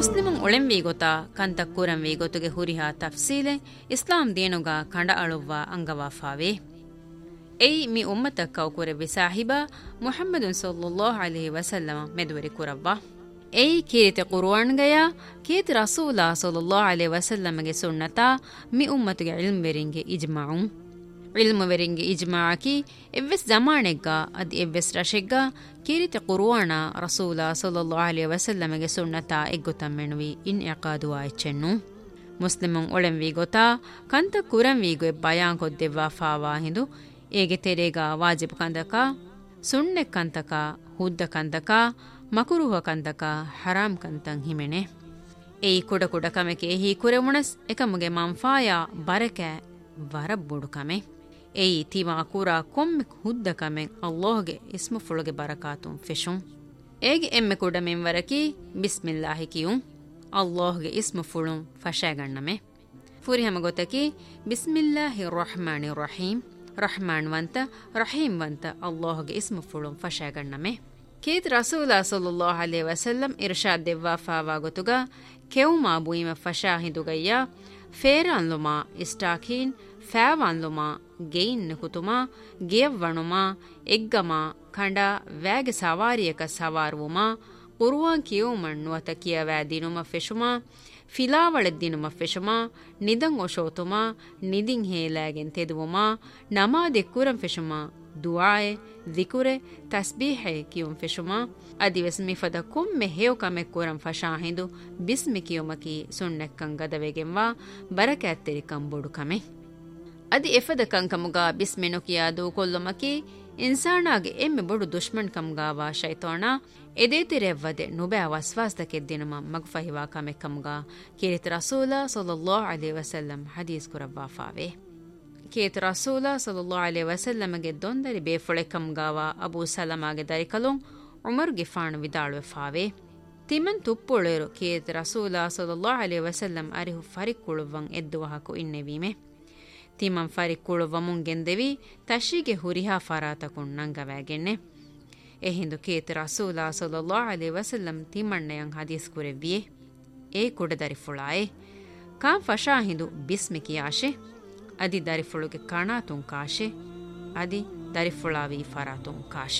ಮುಸ್ಲಿಮುಂ ಒಳೆಂವಿ ಗೊತಾ ಕಂತ ಕುರಂವಿ ಗೊತುಗೆ ಹುರಿಹಾ ತಫ್ಸೀಲೆ ಇಸ್ಲಾಂ ದೇನುಗ ಕಂಡ ಅಳುವ್ವ ಅಂಗವಾಫಾವೆ ಎಯ್ ಮಿ ಉಮ್ಮತ ಕೌಕುರೆ ವಿಸಾಹಿಬಾ ಮುಹಮ್ಮದುನ್ ಸಲ್ಲಲ್ಲಾಹು ಅಲೈಹಿ ವಸಲ್ಲಮ ಮೆದುವರಿ ಕುರವ್ವ ಎಯ್ ಕೀರಿತೆ ಕುರ್ಆನ್ಗಯ ಕೀತಿ ರಸೂಲಾ ಸಲ್ಲಲ್ಲಾಹು ಅಲೈಹಿ ವಸಲ್ಲಮಗೆ ಸುನ್ನತಾ ಮಿ ಉಮ್ಮತುಗೆ ಇಲ್ಮ್ ವೆರಿಂಗೆ ಇಜ್ಮಾಉಂ ಇಲ್ಮ್ ವೆರಿಂಗೆ ಇಜ್ಮಾಅಕಿ ಎವ್ವೆಸ್ ಜಮಾನೆಗ್ಗ ಅದಿ ಎವ್ವೆಸ್ ರಶೆಗ್ಗ ಕೀರಿತೆ ಕುರ್ಆನ ರಸೂಲಾ ಸಲ್ಲಲ್ಲಾಹು ಅಲೈಹಿ ವಸಲ್ಲಮಗೆ ಸುನ್ನತಾ ಎಗ್ಗುತಮ್ಮೆನುವಿ ಇನ್ ಇಕಾದುವಾ ಎಚ್ಚೆನ್ನು ಮುಸ್ಲಿಮುಂ ಒಳೆಂವಿ ಗೊತಾ ಕಂತ ಕುರಂವಿಗೆ ಬಯಾನ್ ಕೊದ್ದೆವ್ವಾ ಫಾವಾ ಹಿಂದು ಏಗೆ ತೆರೆಗ ವಾಜಿಬ್ ಕಂದಕ ಸುಣ್ಣೆ ಕಂತಕ ಹುದ್ದ ಕಂತಕ ಮಕುರುಹ ಕಂತಕ ಹರಾಮ್ ಕಂತಂ ಹಿಮೆನೆ ಏಯ್ ಕುಡ ಕುಡ ಕಮೆಕೆ ಹಿ ಕುರೆವುಣಸ್ ಎಕಮುಗೆ ಮಂಫಾಯ ಬರಕೆ ವರಬ್ಬುಡು ಕಮೆ ಏಯ್ ತಿಮಾ ಕುರ ಕೊಮ್ಮೆ ಹುದ್ದ ಕಮೆ ಅಲ್ಲಾಹ್ಗೆ ಇಸ್ಮು ಫುಳುಗೆ ಬರಕಾತುಂ ಫಿಶುಂ ಏಗೆ ಎಮ್ಮೆ ಕುಡ ಮೆಂವರಕಿ ಬಿಸ್ಮಿಲ್ಲಾಹಿ ಕಿಯುಂ ಅಲ್ಲಾಹ್ಗೆ ಇಸ್ಮು ಫುಳುಂ ಫಶಾಗಣ್ಣಮೆ ಫುರಿ ಹಮ ಗೊತ್ತಕಿ ಬಿಸ್ಮಿಲ್ಲಾಹಿ ರಹಮಾನಿ ರಹೀಂ ರಹಮಾನ್ ವಂತ ರಹೀಂ ವಂತ ಅಲ್ಲಾಹ್ಗೆ ಇಸ್ಮು ಫುಳುಂ ಫಶಾಗಣ್ಣಮೆ ಕೇತ್ ರಸೂಲಾ ಸಲ್ಲಲ್ಲಾಹು ಅಲೈಹಿ ವಸಲ್ಲಂ ಇರ್ಷಾದ್ ದೆವ್ವಾ ಫಾವಾ ಗೊತುಗ ಕೆವುಮಾ ಬುಯಿಮ ಫಶಾ ಹಿಂದುಗಯ್ಯ ಫೇರಾನ್ಲುಮಾ ಇಸ್ಟಾಖೀನ್ ಫෑವಾನ್ಲುಮಾ ಗೆಯಿನ್ ಕುತುಮಾ ಗಿಯವ್ವಣುಮಾ ಎಗ್ಗಮಾ ಖಂಡ ವ್ಯಾಗೆ ಸವಾರಿಯಕ ಸವಾರುವುಮಾ ಕುರುವಾನ್ ಕಿಯುಮಣ್ಣುವತ ಕಿಯವ್ಯಾದಿನುಮ ಫೆಶುಮಾ ಫಿಲಾವಳೆದ್ದಿನುಮ ಫೆಶುಮಾ ನಿದಂ ಒಶೋತುಮಾ ನಿದಿಂ ಹೇಲಾಗೆನ್ ತೆದುವುಮಾ ನಮಾದೆ ಕುರಂ ಫೆಶುಮಾ ದುಆಯೆ ದಿಕುರೆ ತಸ್ಬೀಹೆ ಕಿಯುಂ ಫೆಶುಮಾ ಅದಿವೆಸ್ ಮಿಫದ ಕೊಮ್ಮೆ ಹೇವ್ ಕಮೆ ಕುರಂ ಫಶಾಹಿಂದು ಬಿಸ್ಮಿ ಕಿಯುಮಕಿ ಸುಣ್ಣೆಕ್ಕಂ ಗದವೆಗೆಂವಾ ಬರಕ್ಯಾತ್ತೆರಿ ಕಂಬುಡು ಕಮೆ ಅದಿ ಎಫದ ಕಂಕಮುಗ ಬಿಸ್ಮೆನು ಕಿಯಾದು ಕೊಲ್ಲುಮಕಿ ಇನ್ಸಾನಾಗೆ ಎಮ್ಮೆ ಬೊಡು ದುಶ್ಮನ್ ಕಮ್ಗಾವಾ ಶೈತಾನ ಎದೇತಿರೆವ್ವದೆ ನುಬೆ ವಸ್ವಾಸ್ತಕೆದ್ದಿನುಮ ಮಗ್ಫಹಿವಾ ಕಮೆ ಕಮ್ಗ ಕೇರಿತ ರಸೂಲ ಸಲ್ಲಲ್ಲಾಹು ಅಲೈಹಿ ವಸಲ್ಲಂ ಹದೀಸ್ ಕುರವ್ವಾ ಫಾವೆ ಕೇತ ರಸೂಲ ಸಲ್ಲಲ್ಲಾಹು ಅಲೈಹಿ ವಸಲ್ಲಮಗೆ ದೊಂದರಿ ಬೇಫೊಳೆ ಕಮ್ಗಾವಾ ಅಬೂ ಸಲಮಾಗೆ ದರಿಕಲುಂ ಉಮರ್ಗೆ ಫಾಣು ವಿದಾಳುವೆ ಫಾವೆ ತಿಮನ್ ತುಪ್ಪುಳೇರು ಕೇತ ರಸೂಲ ಸಲ್ಲಲ್ಲಾಹು ಅಲೈಹಿ ವಸಲ್ಲಂ ಅರಿಹು ಫರಿಕ್ಕುಳುವಂ ಎದ್ದುವಹಕು ಇನ್ನೆವೀಮೆ ತಿಮಂ ಫರಿಕ್ಕುಳುವಮುಂಗೆಂದೆವಿ ತಶಿಗೆ ಹುರಿಹಾ ಫರಾತಕುಂ ನಂಗವಾಗೆನ್ನೆ ಎಹಿಂದು ಕೇತ ರಸೂಲ ಸಲ್ಲಲ್ಲಾಹು ಅಲೈಹಿ ವಸಲ್ಲಂ ತಿಮಣ್ಣಯಂ ಹದೀಸ್ ಕುರೆವ್ವಿಯೆ ಏ ಕುಡ ದರಿಫುಳಾಯೆ ಕಾಂ ಫಶಾ ಹಿಂದು ಬಿಸ್ಮಿ ಕಿಯಾಶೆ ಅದಿ ದರಿಫುಳುಗೆ ಕಣಾತುಂ ಕಾಶೆ ಅದಿ ದರಿಫುಳಾವಿ ಫರಾತುಂ ಕಾಶೆ